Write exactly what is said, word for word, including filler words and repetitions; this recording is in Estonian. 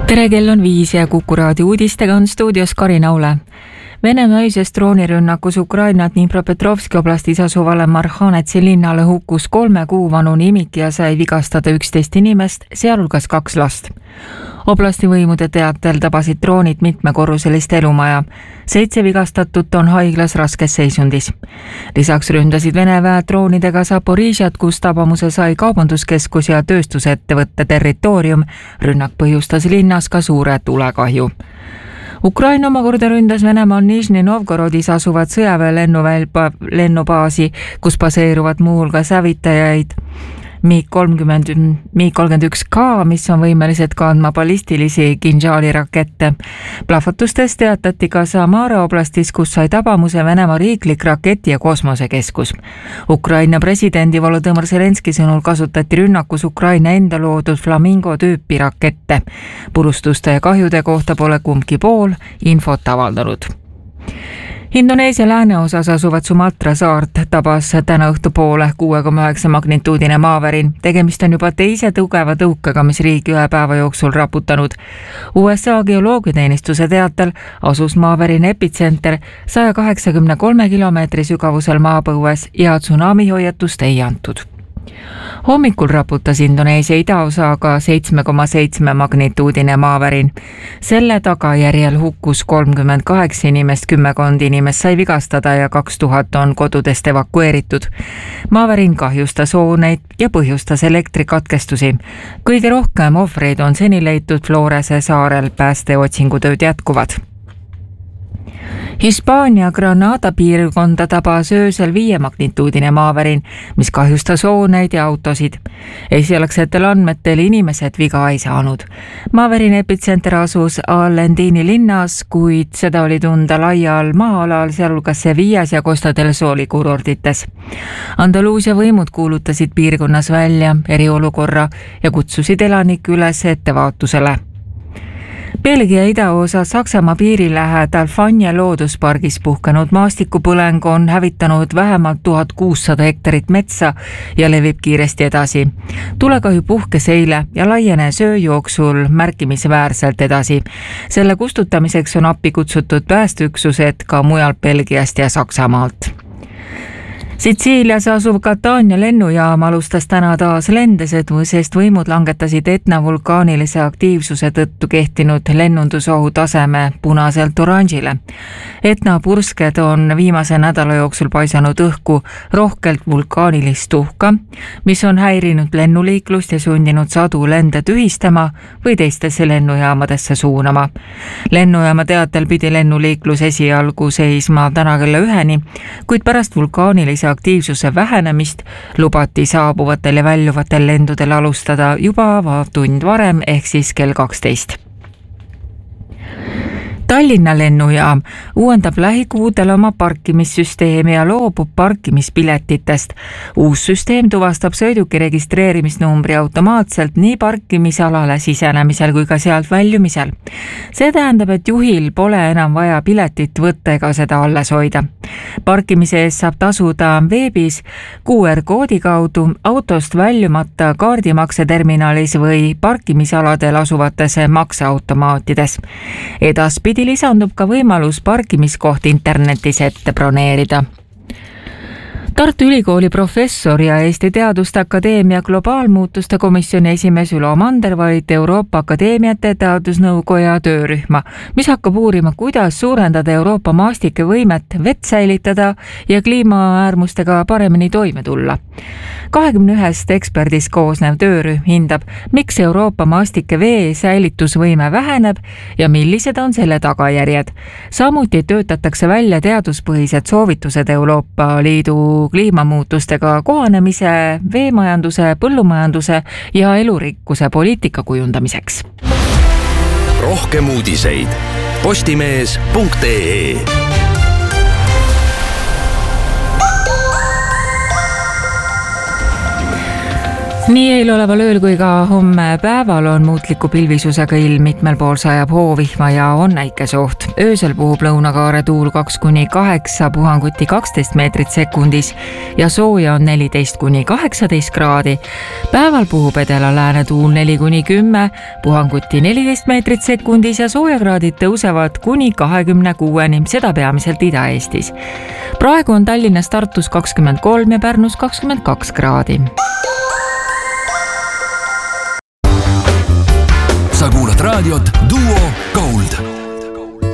Tere, kell on viis ja Kuku raadio uudistega on stuudios Karin Aule. Venemaa öisest droonirünnakus Ukraina Dnipropetrovski oblastis asuvale Marhanetsi linnale hukkus kolme kuu vanu imik ja sai vigastada üksteist inimest, sealhulgas kaks last. Oblasti võimude teatel tabasid droonid mitmekorruselist elumaja. Seitse vigastatut on haiglas raskes seisundis. Lisaks ründasid Vene väed droonidega Zaporižjat, kus tabamuse sai kaubanduskeskus ja tööstusettevõtte territoorium. Rünnak põhjustas linnas ka suure tulekahju. Ukraina omakorda ründas Venemaal Nižni Novgorodis asuvat sõjaväe lennubaasi, kus baseeruvad muulgas hävitajaid MiG kolmkümmend, MiG kolmkümmend üks K, mis on võimelised kandma ballistilisi Kinžali rakette. Plahvatustes teatati ka Samara oblastis, kus sai tabamuse Venemaa riiklik raketi- ja kosmosekeskus. Ukraina presidendi Volodõmõr Zelenski sõnul kasutati rünnakus Ukraina enda loodud Flamingo tüüpi rakette. Purustuste ja kahjude kohta pole kumbki pool infot avaldanud. Indoneesia lääneosas asuvat Sumatra saart tabas täna õhtupoole kuue koma üheksa magnituudine maavärin. Tegemist on juba teise tugeva tõukega, mis riigi ühe päeva jooksul raputanud. U S A geoloogiateenistuse teatel asus maavärin epitsenter saja kaheksakümne kolme kilomeetri sügavusel maapõues ja tsunami hoiatust ei antud. Hommikul raputas Indoneesia idaosaga seitsme koma seitsme magnituudine maavärin. Selle tagajärjel hukkus kolmkümmend kaheksa inimest, kümmekond inimest sai vigastada ja kaks tuhat on kodudest evakueeritud. Maavärin kahjustas hooneid ja põhjustas elektrikatkestusi. Kõige rohkem ohvreid on seni leitud Florese saarel, päästeotsingutööd jätkuvad. Hispaania Granada piirkonda tabas öösel viie magnituudine maavärin, mis kahjustas hooneid ja autosid. Esialgsetel andmetel inimesed viga ei saanud. Maavärin epitsenter asus Alendini linnas, kuid seda oli tunda laial maa-alal, sealhulgas Sevillas ja Costa del Soli kurortites. Andaluusia võimud kuulutasid piirkonnas välja eriolukorra ja kutsusid elanikke üles ettevaatusele. Belgia idaosa Saksamaa piiri lähedal Fanje looduspargis puhkenud maastikupõleng on hävitanud vähemalt tuhat kuussada hektarit metsa ja levib kiiresti edasi. Tulekahju puhkes eile ja laienes öö jooksul märkimisväärselt edasi. Selle kustutamiseks on appi kutsutud päästeüksused ka mujalt Belgiast ja Saksamaalt. Sitsiilias asuv Catania lennujaam alustas täna taas lendesed, sest võimud langetasid Etna vulkaanilise aktiivsuse tõttu kehtinud lennundusohu taseme punaselt oranžile. Etna pursked on viimase nädala jooksul paisanud õhku rohkelt vulkaanilist tuhka, mis on häirinud lennuliiklust ja sundinud sadu lende tühistama või teistesse lennujaamadesse suunama. Lennujaama teatel pidi lennuliiklus esialgu seisma täna kella üheni, kuid pärast vulkaanilise aktiivsuse vähenemist lubati saabuvatel ja väljuvatel lendudel alustada juba tund varem ehk siis kell kaksteist. Tallinna lennujaam uuendab lähikuudel oma parkimissüsteemi ja loobub parkimispiletitest. Uus süsteem tuvastab sõiduki registreerimisnumbri automaatselt nii parkimisalale sisenemisel kui ka sealt väljumisel. See tähendab, et juhil pole enam vaja piletit võtta ega seda alles hoida. Parkimise eest saab tasuda veebis Q R-koodi kaudu, autost väljumata kaardimakseterminalis või parkimisaladel asuvates makseautomaatides. Edaspidi lisandub ka võimalus parkimiskoht internetis ette broneerida. Tartu Ülikooli professor ja Eesti Teaduste Akadeemia globaalmuutuste komisjoni esimees Ülo Mander valiti Euroopa Akadeemiate teadusnõukoja töörühma, mis hakkab uurima, kuidas suurendada Euroopa maastike võimet vett säilitada ja kliimaäärmustega paremini toime tulla. kahekümne ühest eksperdist koosnev töörühm hindab, miks Euroopa maastike vee säilitusvõime väheneb ja millised on selle tagajärjed. Samuti töötatakse välja teaduspõhised soovitused Euroopa Liidu kliimamuutustega kohanemise, veemajanduse, põllumajanduse ja elurikkuse poliitika kujundamiseks. Rohkem uudiseid postimees punkt ee. nii eeloleval ööl kui ka homme päeval on muutliku pilvisusega ilm, mitmel pool sajab hoovihma ja on näikesoht. Öösel puhub lõunakaare tuul kaks kuni kaheksa, puhanguti kaksteist meetrit sekundis ja sooja on neliteist kuni kaheksateist kraadi. Päeval puhub edela-lääne tuul neli kuni kümme, puhanguti neliteist meetrit sekundis ja soojakraadid tõusevad kuni kahekümne kuueni, seda peamiselt Ida-Eestis. Praegu on Tallinnas, Tartus kakskümmend kolm ja Pärnus kakskümmend kaks kraadi. Sa kuulad raadiot Duo Gold.